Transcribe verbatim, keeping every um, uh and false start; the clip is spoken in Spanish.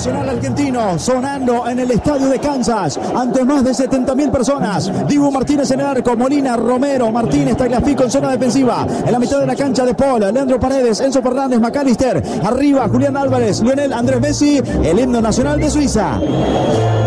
nacional argentino sonando en el estadio de Kansas ante más de setenta mil personas. Dibu Martínez en el arco, Molina, Romero, Martínez, Tagliafico en zona defensiva. En la mitad de la cancha de Paul, Leandro Paredes, Enzo Fernández, McAllister. Arriba, Julián Álvarez, Lionel Andrés Messi, el himno nacional de Suiza.